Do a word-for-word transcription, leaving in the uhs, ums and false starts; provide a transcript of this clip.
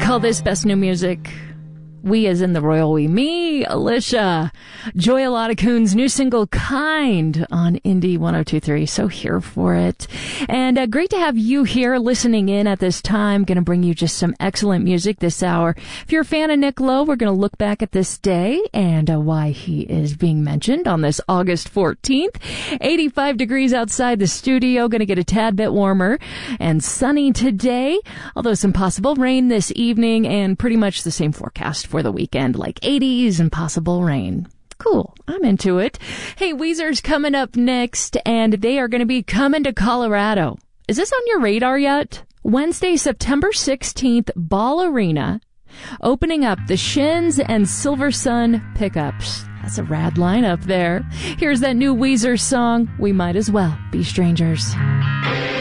Call this best new music. We as in the royal we. Me, Alicia. Joy Coon's new single, Kind, on Indie one oh two point three. So here for it. And uh, great to have you here listening in at this time. Going to bring you just some excellent music this hour. If you're a fan of Nick Lowe, we're going to look back at this day and uh, why he is being mentioned on this August fourteenth. eighty-five degrees outside the studio. Going to get a tad bit warmer and sunny today. Although some possible rain this evening and pretty much the same forecast for the weekend, like eighties and possible rain. Cool. I'm into it. Hey, Weezer's coming up next, and they are going to be coming to Colorado. Is this on your radar yet? Wednesday, September sixteenth, Ball Arena, opening up the Shins and Silver Sun Pickups. That's a rad lineup there. Here's that new Weezer song, We Might As Well Be Strangers.